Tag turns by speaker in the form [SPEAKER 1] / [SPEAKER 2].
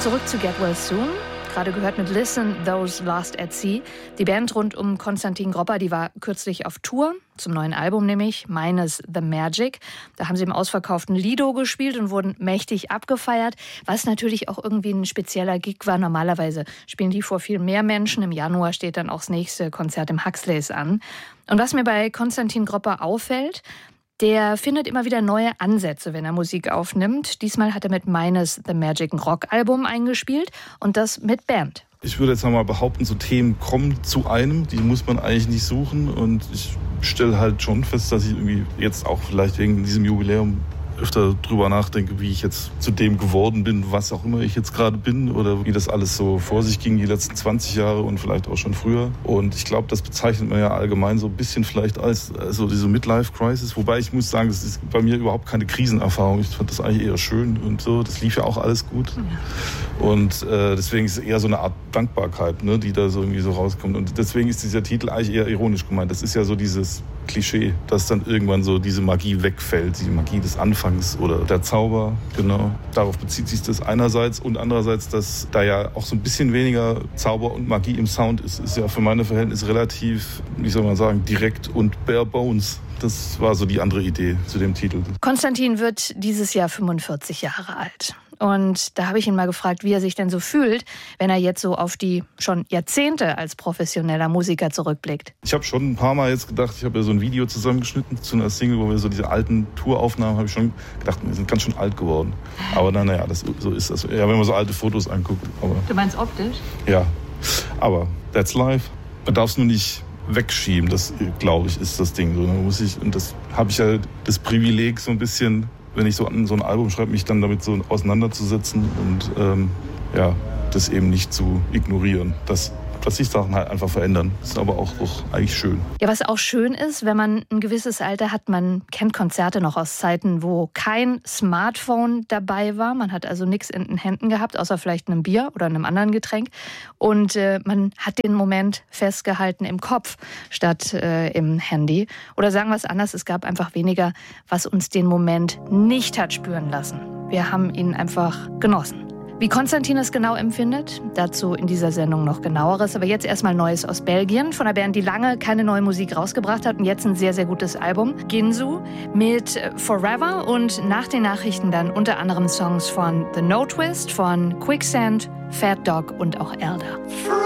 [SPEAKER 1] Zurück zu Get Well Soon. Gerade gehört mit Listen, Those Lost at Sea. Die Band rund um Konstantin Gropper, die war kürzlich auf Tour, zum neuen Album nämlich, Minus the Magic. Da haben sie im ausverkauften Lido gespielt und wurden mächtig abgefeiert, was natürlich auch irgendwie ein spezieller Gig war. Normalerweise spielen die vor viel mehr Menschen. Im Januar steht dann auch das nächste Konzert im Huxleys an. Und was mir bei Konstantin Gropper auffällt, der findet immer wieder neue Ansätze, wenn er Musik aufnimmt. Diesmal hat er mit Minus the Magic ein Rockalbum eingespielt und das mit Band.
[SPEAKER 2] Ich würde jetzt mal behaupten, so Themen kommen zu einem, die muss man eigentlich nicht suchen. Und ich stelle halt schon fest, dass ich irgendwie jetzt auch vielleicht wegen diesem Jubiläum öfter drüber nachdenke, wie ich jetzt zu dem geworden bin, was auch immer ich jetzt gerade bin oder wie das alles so vor sich ging die letzten 20 Jahre und vielleicht auch schon früher. Und ich glaube, das bezeichnet man ja allgemein so ein bisschen vielleicht als so diese Midlife-Crisis. Wobei ich muss sagen, das ist bei mir überhaupt keine Krisenerfahrung. Ich fand das eigentlich eher schön und so. Das lief ja auch alles gut. Ja. Und deswegen ist es eher so eine Art Dankbarkeit, ne, die da so irgendwie so rauskommt. Und deswegen ist dieser Titel eigentlich eher ironisch gemeint. Das ist ja so dieses Klischee, dass dann irgendwann so diese Magie wegfällt, die Magie des Anfangs oder der Zauber, genau. Darauf bezieht sich das einerseits und andererseits, dass da ja auch so ein bisschen weniger Zauber und Magie im Sound ist. Ist ja für meine Verhältnisse relativ, wie soll man sagen, direkt und bare bones. Das war so die andere Idee zu dem Titel.
[SPEAKER 1] Konstantin wird dieses Jahr 45 Jahre alt. Und da habe ich ihn mal gefragt, wie er sich denn so fühlt, wenn er jetzt so auf die schon Jahrzehnte als professioneller Musiker zurückblickt.
[SPEAKER 2] Ich habe schon ein paar Mal jetzt gedacht, ich habe ja so ein Video zusammengeschnitten zu einer Single, wo wir so diese alten Touraufnahmen, habe ich schon gedacht, wir sind ganz schön alt geworden. Aber naja, so ist das. Ja, wenn man so alte Fotos anguckt. Aber,
[SPEAKER 1] du meinst optisch?
[SPEAKER 2] Ja, aber that's life. Man darf es nur nicht wegschieben, das, glaube ich, ist das Ding. Und das habe ich ja das Privileg so ein bisschen, wenn ich so an so ein Album schreibe, mich dann damit so auseinanderzusetzen und das eben nicht zu ignorieren. Dass sich Sachen halt einfach verändern. Das ist aber auch eigentlich schön.
[SPEAKER 1] Ja, was auch schön ist, wenn man ein gewisses Alter hat, man kennt Konzerte noch aus Zeiten, wo kein Smartphone dabei war. Man hat also nichts in den Händen gehabt, außer vielleicht einem Bier oder einem anderen Getränk. Und man hat den Moment festgehalten im Kopf statt im Handy. Oder sagen wir es anders, es gab einfach weniger, was uns den Moment nicht hat spüren lassen. Wir haben ihn einfach genossen. Wie Konstantin es genau empfindet, dazu in dieser Sendung noch Genaueres. Aber jetzt erstmal Neues aus Belgien, von einer Band, die lange keine neue Musik rausgebracht hat und jetzt ein sehr, sehr gutes Album. Ginzu mit Forever und nach den Nachrichten dann unter anderem Songs von The No Twist, von Quicksand, Fat Dog und auch Elder.